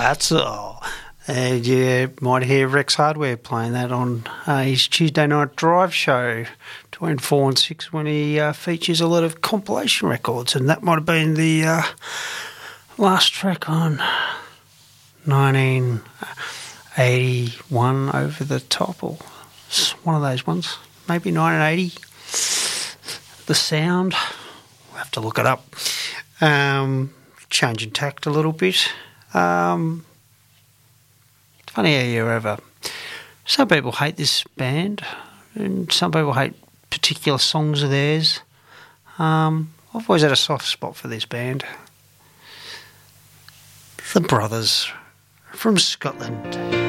that's all. And you might hear Rex Hardware playing that on his Tuesday night drive show between 4 and 6 when he features a lot of compilation records, and that might have been the last track on 1981 Over the Top, or one of those ones, maybe 1980. The Sound, we'll have to look it up. Changing tact a little bit. Funny how you ever... Some people hate this band, and some people hate particular songs of theirs. I've always had a soft spot for this band. The Brothers from Scotland.